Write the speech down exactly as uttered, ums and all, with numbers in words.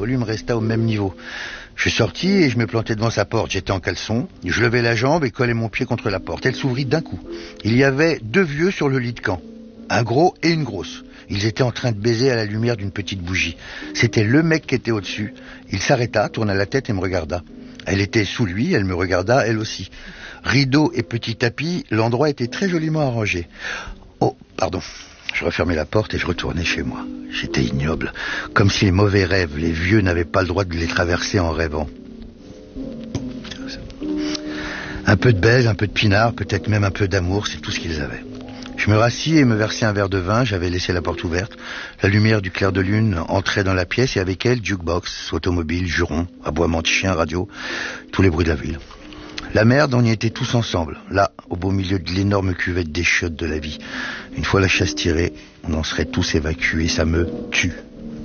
volume resta au même niveau. Je sortis et je me plantai devant sa porte. J'étais en caleçon, je levai la jambe et collai mon pied contre la porte. Elle s'ouvrit d'un coup. Il y avait deux vieux sur le lit de camp, un gros et une grosse. Ils étaient en train de baiser à la lumière d'une petite bougie. C'était le mec qui était au-dessus. Il s'arrêta, tourna la tête et me regarda. Elle était sous lui, elle me regarda, elle aussi. Rideau et petit tapis, l'endroit était très joliment arrangé. Oh, pardon. Je refermai la porte et je retournai chez moi. J'étais ignoble, comme si les mauvais rêves, les vieux n'avaient pas le droit de les traverser en rêvant. Un peu de baise, un peu de pinard, peut-être même un peu d'amour, c'est tout ce qu'ils avaient. Je me rassis et me versai un verre de vin, j'avais laissé la porte ouverte. La lumière du clair de lune entrait dans la pièce et avec elle, jukebox, automobile, juron, aboiement de chien, radio, tous les bruits de la ville. La merde, on y était tous ensemble, là, au beau milieu de l'énorme cuvette des chiottes de la vie. Une fois la chasse tirée, on en serait tous évacués, ça me tue.